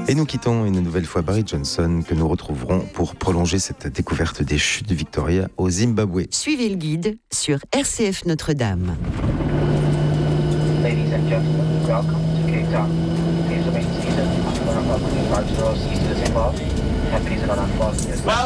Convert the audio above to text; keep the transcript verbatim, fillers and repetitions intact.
Et nous quittons une nouvelle fois Barry Johnson, que nous retrouverons pour prolonger cette découverte des chutes de Victoria au Zimbabwe. Suivez le guide sur R C F Notre-Dame. Ladies and gentlemen, welcome to Cape Town. Please remain seated until the runway five zero ceases to take off, and please do not unfasten your